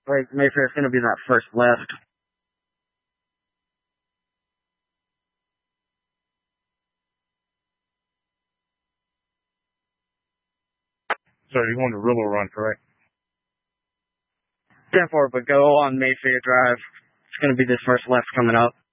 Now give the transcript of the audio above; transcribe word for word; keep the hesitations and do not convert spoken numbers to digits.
Like, Mayfair's gonna be that first left. So you want the Rillo run, correct? ten four, but go on Mayfair Drive. It's gonna be this first left coming up.